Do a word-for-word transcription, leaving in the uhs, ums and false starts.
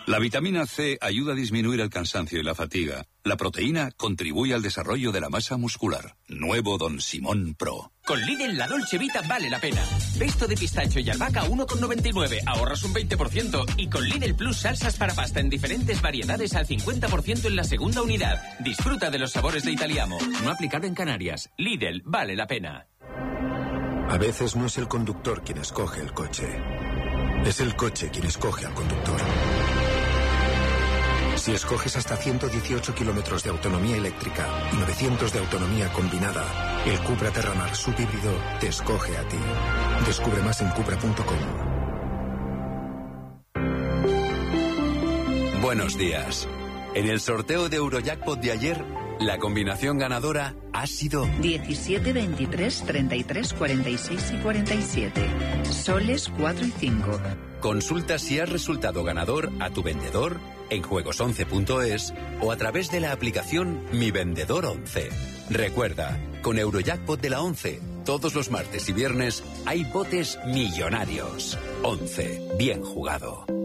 La vitamina C ayuda a disminuir el cansancio y la fatiga. La proteína contribuye al desarrollo de la masa muscular. Nuevo Don Simón Pro. Con Lidl la Dolce Vita vale la pena. Pesto de pistacho y albahaca uno con noventa y nueve, ahorras un veinte por ciento. Y con Lidl Plus salsas para pasta en diferentes variedades al cincuenta por ciento en la segunda unidad. Disfruta de los sabores de Italiamo. No aplicado en Canarias. Lidl vale la pena. A veces no es el conductor quien escoge el coche. Es el coche quien escoge al conductor. Si escoges hasta ciento dieciocho kilómetros de autonomía eléctrica y novecientos de autonomía combinada, el Cupra Terramar subhíbrido te escoge a ti. Descubre más en cupra punto com. Buenos días. En el sorteo de Eurojackpot de ayer, la combinación ganadora ha sido diecisiete, veintitrés, treinta y tres, cuarenta y seis y cuarenta y siete. Soles cuatro y cinco. Consulta si has resultado ganador a tu vendedor en juegos once punto es o a través de la aplicación Mi Vendedor once. Recuerda, con Eurojackpot de la once, todos los martes y viernes hay botes millonarios. once. Bien jugado.